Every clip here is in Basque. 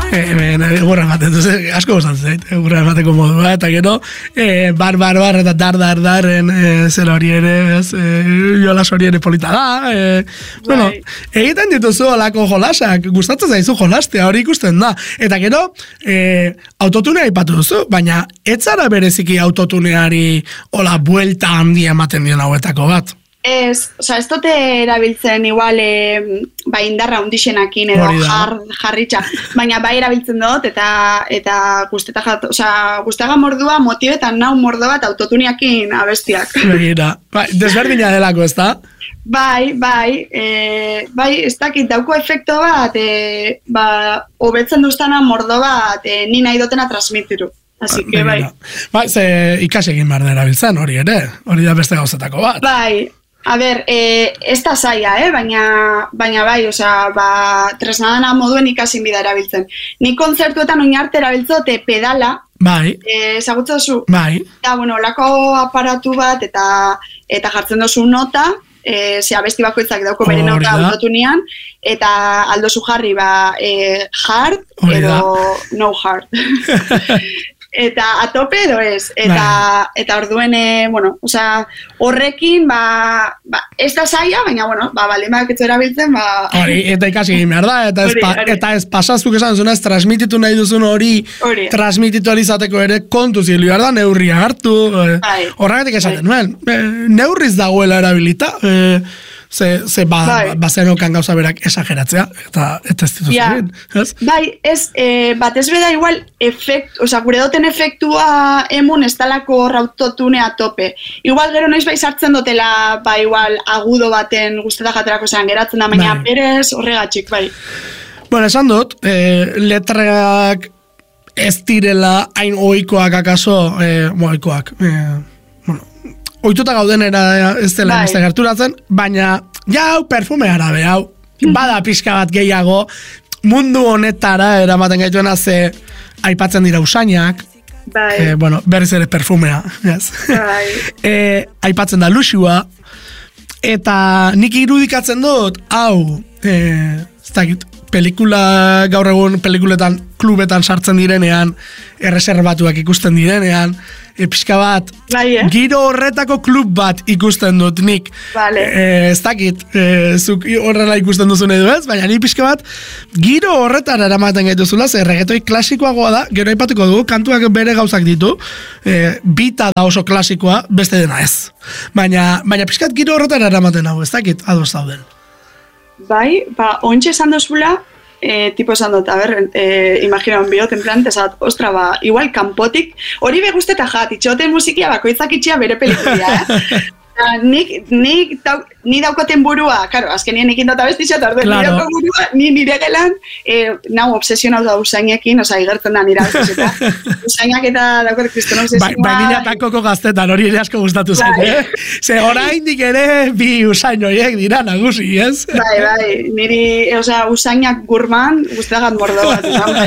Egurra ematen duz, asko gustatzen zait, egurra emateko modua, eta gero, bar, eta darren, zer hori ere, jolas hori ere polita da, bueno, egiten dituzu olako jolasak, gustatzen zaizu jolastea, hori ikusten da, eta gero, autotunea ipatu duzu, baina ez zara bereziki autotuneari hola buelta handia ematen dion hauetako bat. Ez dute erabiltzen igual indarra hundixenakin edo jarritxa, baina bai erabiltzen dut eta guztetaga mordua motibetan nau mordo bat autotuniakin abestiak. Begira, desberdina delako, ez da? Bai, ez dakit dauko efekto bat, hobetzen duztana mordo bat, ni nahi dutena transmitiru. Así que bai. Ze ikasi egin behar da erabiltzen, hori ere, hori da beste gauzetako bat. Bai. A ber, ez da zaila, baina bai, tresnadana moduen ikasin bida erabiltzen. Ni kontzertuetan oinarte erabiltzote pedala, bai. Ezagutza duzu? Bai. Eta, lako aparatu bat eta jartzen duzu nota, abesti bakoitzak dauko bere nota autotunian, eta aldozu jarri hard edo no hard. Eta atope edo ez, eta orduen, horrekin, ez da zaila, baina, baldin badakitzu erabiltzen, hori, eta ikasi egin behar da, eta ez pasazuk esan zuen, ez transmititu nahi duzun hori, transmititu alizateko ere kontu zilu behar da, neurria hartu, horregatik esaten, neurriz dagoela erabilita, bazenokan gauza berak esageratzea, eta ez dituzu egin, ez? Bai, batez beda igual gure doten efektua emun ez talako rautotunea tope. Igual gero noiz sartzen dutela, igual agudo baten guztetak jaterako zean geratzen da, baina berez horregatxik, bai. Bueno, esan dut, letrak ez direla hain ohikoak akaso, ohikoak, oituta gaudenera ez dela beste gerturatzen, baina hau perfume arabe, hau bada pixka bat gehiago mundu honetara eramaten gaituena ze aipatzen dira usainak, berriz ere perfumea, aipatzen da luxua, eta nik irudikatzen dut, hau, ez dakit, pelikula, gaur egun pelikuletan, klubetan sartzen direnean, erreserbatuak ikusten direnean, pixka bat, giro horretako klub bat ikusten dut nik. Ez dakit, zuk horrela ikusten duzun edo ez, baina ni pixka bat, giro horretan eramaten gaituzula, ze reggaetoi klasikoagoa da, gero aipatuko dugu, kantuak bere gauzak ditu, bita da oso klasikoa, beste dena ez. Baina pixkat giro horretan eramaten hau, ez dakit, ados zauden. Bai, ontsa esan dozula, tipo esan dut, imagina un biot, en plan, tesat, ostra, igual kanpotik, hori be guzteta jat, itxote musikia bakoitzak itxia bere pelikulia, Ni daukoten burua, karo, azkenien ikin dut abestixat, ni dauko burua, nire gelan, nau obsesionau da usainekin, igertzen da nire abestixeta. Usainak eta daukot kriston obsesioa. Baina takoko gaztetan, hori ere asko gustatu zen, Ze oraindik ere bi usain horiek dira nagusi, ez? Bai, niri, usainak gurman, guzteagat mordo bat,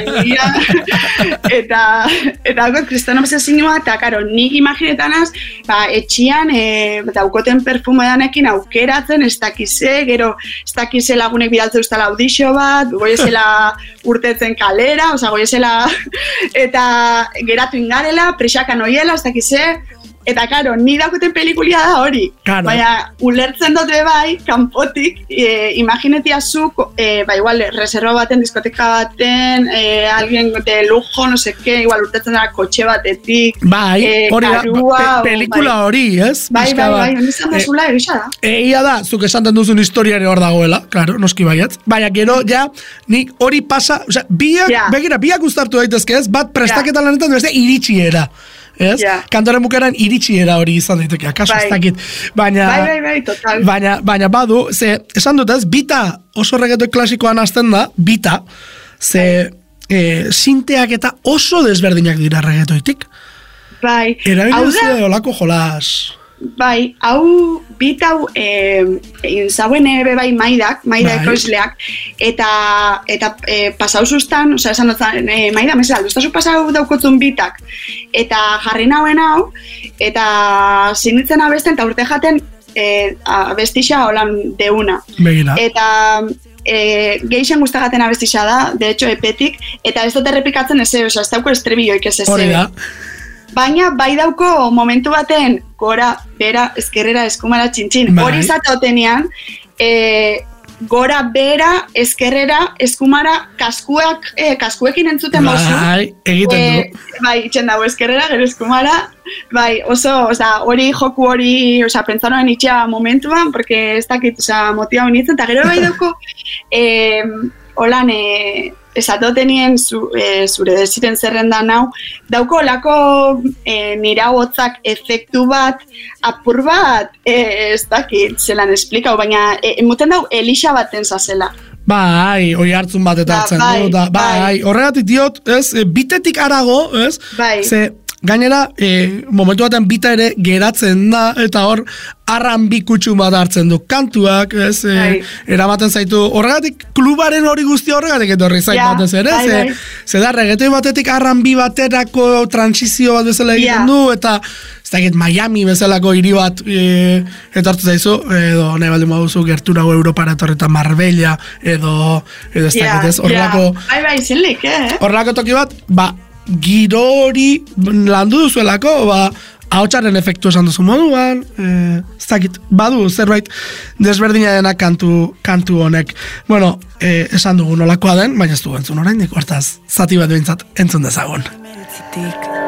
eta daukot kriston obsesioa, eta karo, nik imaginetanaz, etxian, daukoten perfume danekin aukeratzen, ez dakize, gero ez dakize lagunek bidaltze ustala audizio bat, goiezela urtetzen kalera, goiezela, eta geratu ingarela, presakan oiela, ez dakize, eta karo, ni dauketen pelikulia da hori. Baina, ulertzen dut bai, kanpotik, imaginetia zuk, igual, reserva baten, diskoteka baten, alguien de lujo, no sé qué, igual urtetzen dara kotxe batetik, pelikula hori, ez? Bai, nizan dazula egisa da. Ia da, zuk esanten duzun historiare hor dagoela, claro, noski baietz, baina gero, nik hori pasa, biak uztartu daitezke ez, bat prestaketa lanetan, beste iritsiera. Kantoren bukaran iritsiera hori izan daiteke, akaso ez dakit. Bai, total. Baina badu, ze, esan dut ez, bita oso reggaetoi klasikoan hasten da, bita, ze sinteak eta oso desberdinak dira reggaetoitik. Bai. Erabiltzea olako jolas. Bai, bitau zauen ebe bai maidak ekoizleak, eta pasau zuztan, esan dut, maida, mesela, duztazu pasau daukotzun bitak, eta jarri nauen hau, eta sinitzen abesten, eta urte jaten abestixa holan deuna. Begira. Eta geixen guztagaten abestisa da, de hecho epetik, eta ez dut errepikatzen ez dauko estribilloik ez. Hori da. Baina bai dauko momentu baten gora, bera, eskerrera, eskumara, txintxin. Hori izateotenean, gora, bera, eskerrera, eskumara, kaskuekin entzuten mozu. Bai, egiten du. Bai, itxen dago, eskerrera, gero eskumara. Bai, hori joku hori, pentsaroen itxea momentuan, porque ez dakit, motiva benitzen, eta gero bai dauko, holan, esatotenien zure desiren zerrendan hau, dauko olako nira hotzak efektu bat, apur bat, ez dakit, zelan esplikau, baina emuten dau Elixa baten zazela. Bai, hori hartzun bat eta hartzen du, bai, horregatik diot, ez, bitetik arago, ez, ze, gainera, momentu batean bita ere geratzen da, eta hor, arran bikutxun bat hartzen du kantuak, ez, eramaten zaitu, horregatik, klubaren hori guzti horregatik etorri zait batez ere, ze da, reggaetoi batetik arran bi baterako transizio bat bezala egiten du, eta, ez dakit, Miami bezalako hiri bat etortu zaizu, edo nahi baldin baduzu gerturago Europara etorri eta Marbella, edo ez dakit, ez, horrelako... Bai, zelik, horrelako toki bat, giro hori landu duzuelako, ahotsaren efektu esan duzu moduan, ez dakit, badu zerbait desberdina dena kantu honek. Bueno, esan dugu nolakoa den, baina ez du entzun orain, hortaz, zati bat behintzat entzun dezagun.